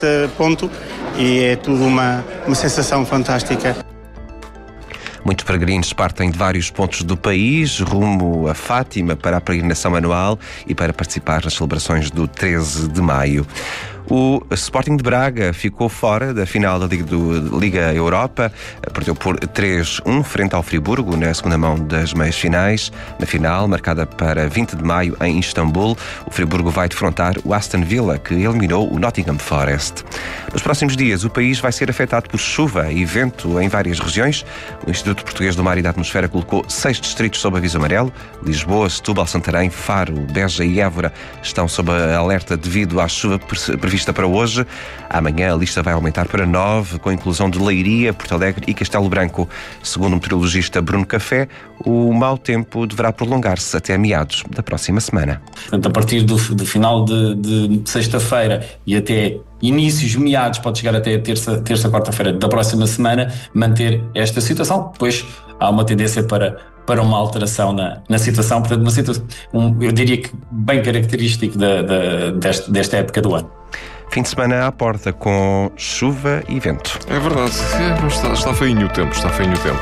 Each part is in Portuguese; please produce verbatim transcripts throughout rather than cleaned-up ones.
ponto e é tudo uma, uma sensação fantástica. Muitos peregrinos partem de vários pontos do país rumo a Fátima para a peregrinação anual e para participar nas celebrações do treze de maio. O Sporting de Braga ficou fora da final da Liga, do, Liga Europa, perdeu por três a um frente ao Friburgo na segunda mão das meias finais. Na final, marcada para vinte de maio em Istambul, o Friburgo vai defrontar o Aston Villa, que eliminou o Nottingham Forest. Nos próximos dias, o país vai ser afetado por chuva e vento em várias regiões. O Instituto Português do Mar e da Atmosfera colocou seis distritos sob aviso amarelo. Lisboa, Setúbal, Santarém, Faro, Beja e Évora estão sob alerta devido à chuva prevista para hoje. Amanhã a lista vai aumentar para nove, com a inclusão de Leiria, Porto Alegre e Castelo Branco. Segundo o meteorologista Bruno Café, o mau tempo deverá prolongar-se até meados da próxima semana. Portanto, a partir do, do final de, de sexta-feira e até inícios, meados, pode chegar até terça, terça, quarta-feira da próxima semana, manter esta situação. Depois há uma tendência para, para uma alteração na, na situação, portanto, uma situação, um, eu diria que bem característico da, da, desta, desta época do ano. Fim de semana à porta com chuva e vento. É verdade, é, está, está feinho o tempo, está feinho o tempo.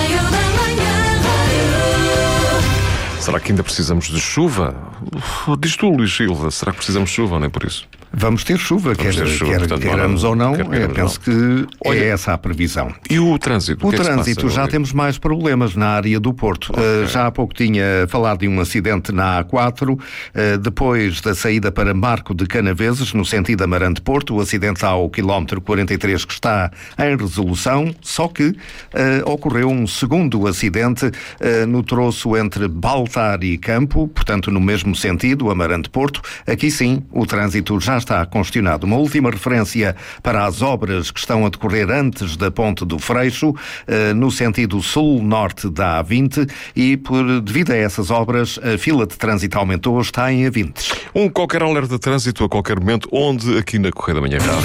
Será que ainda precisamos de chuva? Diz tu, Luís Silva, será que precisamos de chuva ou nem por isso? Vamos ter chuva, Vamos quer, ter chuva, quer portanto, queiramos não, ou não, quer eu queiramos penso não. que Olha, é essa a previsão. E o trânsito? O, o que trânsito, é que já passa, temos mais problemas na área do Porto. Okay. Uh, já há pouco tinha falado de um acidente na A quatro, uh, depois da saída para Marco de Canaveses, no sentido Amarante-Porto, o acidente ao quilómetro quarenta e três que está em resolução, só que uh, ocorreu um segundo acidente uh, no troço entre Baltar e Campo, portanto no mesmo sentido, Amarante-Porto. Aqui sim, o trânsito já está congestionado. Uma última referência para as obras que estão a decorrer antes da Ponte do Freixo, no sentido sul-norte da A vinte, e por, devido a essas obras, a fila de trânsito aumentou, está em A vinte. Um qualquer alerta de trânsito a qualquer momento, onde aqui na Correia da Manhã Rádio.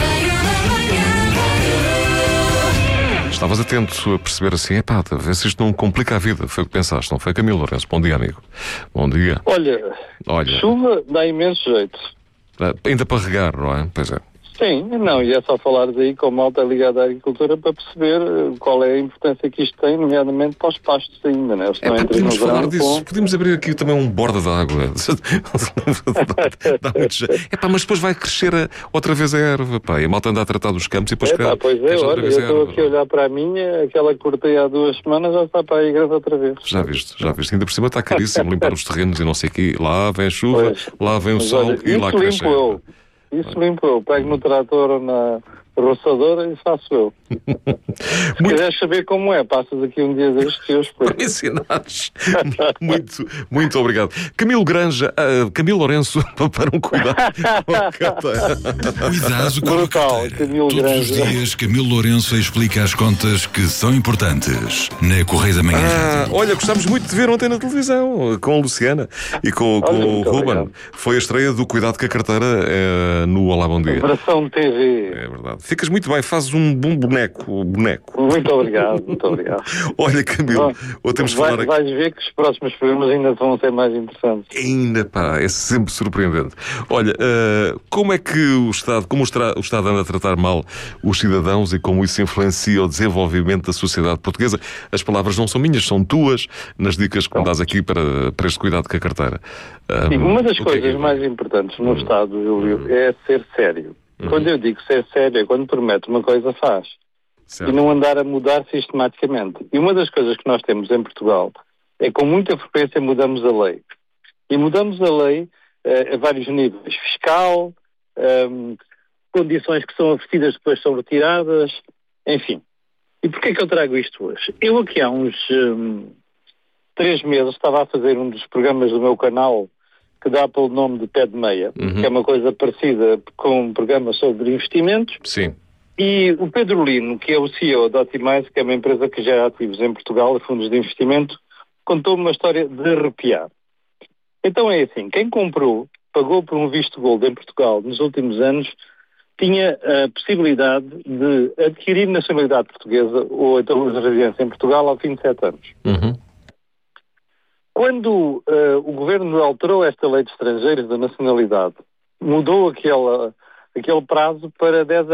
Estavas atento a perceber assim, epá, a ver se isto não complica a vida. Foi o que pensaste, não foi, Camilo Lourenço? Bom dia, amigo. Bom dia. Olha, Olha. chuva dá imenso jeito. Ainda para regar, não é? Pois é. Sim, não, e é só falares aí com a malta ligada à agricultura para perceber qual é a importância que isto tem, nomeadamente para os pastos ainda, né? É, pá, podemos falar disso, com... podemos abrir aqui também um borda de água. Dá muito jeito. É pá, mas depois vai crescer a, outra vez a erva, pá, e a malta anda a tratar dos campos e depois... É pá, pois é, olha, eu estou aqui a olhar para a minha, aquela que cortei há duas semanas já está para a igreja outra vez. Já viste, já viste, ainda por cima está caríssimo limpar os terrenos e não sei o quê, lá vem a chuva, pois, lá vem o sol olha, e lá cresce. Isso limpo eu, pego no trator ou na roçadora e faço eu. Se muito... quiseres saber como é, passas aqui um dia destes que eu explico. Para ensinares. muito, muito obrigado. Camilo Granja, uh, Camilo Lourenço, para um cuidado. Cuidado com a carteira. Todos Granja. Os dias, Camilo Lourenço explica as contas que são importantes. Na Correia da Manhã. Ah, olha, gostámos muito de ver ontem na televisão, com a Luciana e com, com olha, o Ruben. Obrigado. Foi a estreia do Cuidado com a Carteira uh, no Olá Bom Dia. Operação T V. É verdade. Ficas muito bem, fazes um bom boneco. boneco. Muito obrigado, muito obrigado. Olha, Camilo, ou temos vai, falar aqui... vais ver que os próximos programas ainda vão ser mais interessantes. Ainda, pá, é sempre surpreendente. Olha, uh, como é que o Estado, como o, estra... o Estado anda a tratar mal os cidadãos e como isso influencia o desenvolvimento da sociedade portuguesa? As palavras não são minhas, são tuas, nas dicas que me dás aqui para, para este cuidado com a carteira. Um, Sim, uma das coisas é que... mais importantes no hum. Estado, Júlio, hum. é ser sério. Uhum. Quando eu digo ser sério, é quando promete uma coisa, faz. Certo. E não andar a mudar sistematicamente. E uma das coisas que nós temos em Portugal é que com muita frequência mudamos a lei. E mudamos a lei uh, a vários níveis. Fiscal, um, condições que são oferecidas depois são retiradas, enfim. E porquê é que eu trago isto hoje? Eu aqui há uns um, três meses estava a fazer um dos programas do meu canal que dá pelo nome de Pé de Meia, uhum. que é uma coisa parecida com um programa sobre investimentos. Sim. E o Pedro Lino, que é o C E O da Optimize, que é uma empresa que já é ativos em Portugal, fundos de investimento, contou-me uma história de arrepiar. Então é assim, quem comprou, pagou por um visto gold em Portugal nos últimos anos, tinha a possibilidade de adquirir nacionalidade portuguesa ou então residência em Portugal ao fim de sete anos. Uhum. Quando uh, o governo alterou esta lei de estrangeiros da nacionalidade, mudou aquela, aquele prazo para dez